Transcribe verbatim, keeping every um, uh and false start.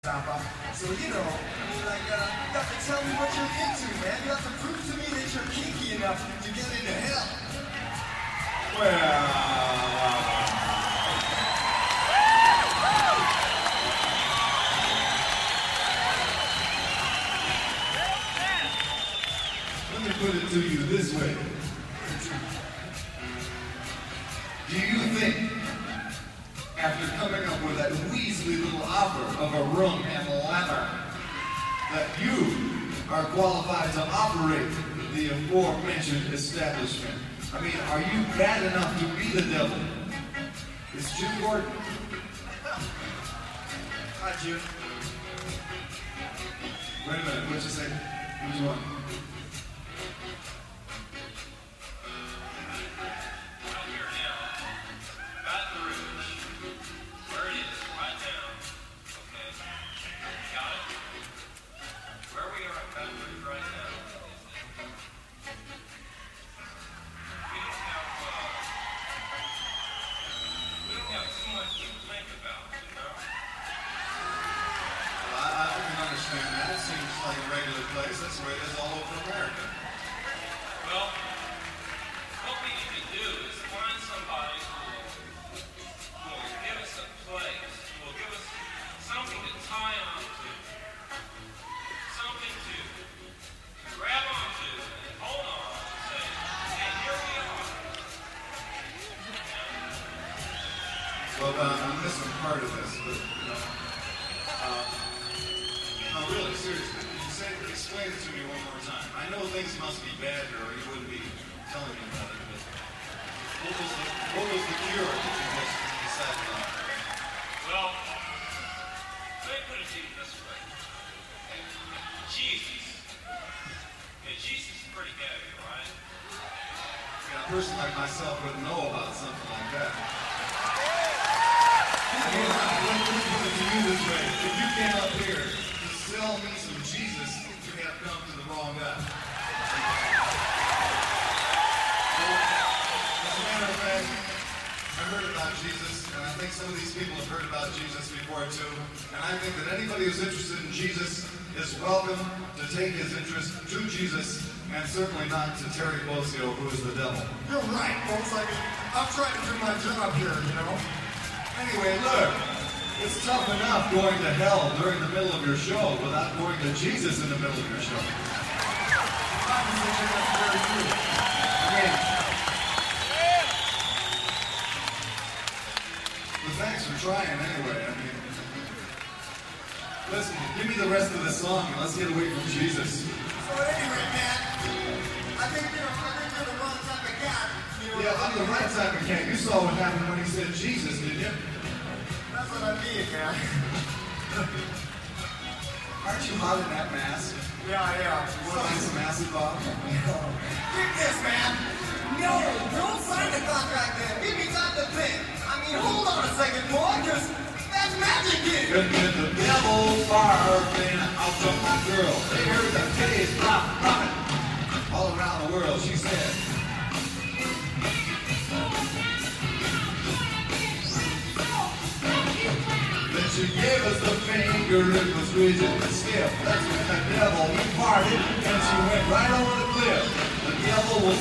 So, you know, I mean, like, uh, you have to tell me what you're into, man. You have to prove to me that you're kinky enough to get into hell. Well, let me put it to you this way. Do you think, after coming up with that weaselly little offer of a room and ladder, that you are qualified to operate the aforementioned establishment? I mean, are you bad enough to be the devil? It's Jim Gordon. Hi, Jim. Wait a minute, what'd you say? Which one? Like a regular place, that's the way it is all over America. Well, what we need to do is find somebody who will, who will give us a place, who will give us something to tie on to, something to grab onto and hold on and say, and here we are. Well, uh, I'm missing part of this, but, you know, uh, no, really, seriously. Explain it to me one more time. I know things must be bad here, or you wouldn't be telling me about it, but what was the, what was the cure that you just decided on? Well, let me put it to you this way. Jesus. Yeah, Jesus is pretty heavy, right? Yeah, a person like myself wouldn't know about something like that. I mean, let me put it to you this way. If you came up here to sell me some Jesus, you have come to the wrong guy. As a matter of fact, I heard about Jesus, and I think some of these people have heard about Jesus before too, and I think that anybody who's interested in Jesus is welcome to take his interest to Jesus, and certainly not to Terry Bozzio, who is the devil. You're right, folks. I mean, I'm trying to do my job here, you know? Anyway, look. It's tough enough going to hell during the middle of your show without going to Jesus in the middle of your show. Proposition, that's very true. I mean, but thanks for trying anyway. I mean, listen, give me the rest of the song and let's get away from Jesus. So anyway, man, I think you're, I think you're the wrong type of cat. You know, Yeah, I'm the right type of cat. You saw what happened when he said Jesus, didn't you? That's what I mean, man. Aren't you hot in that mask? Yeah, yeah. You want to get some acid, Bob? Get this, man. No, don't sign the contract then. Give me time to think. I mean, hold on a second, boy, because that's magic here. Couldn't get the devil barfing out from my girl. They heard the titties drop, dropping all around the world. She said, then she gave us the finger, it was rigid and stiff. That's when the devil, he parted, and she went right over the cliff. The devil was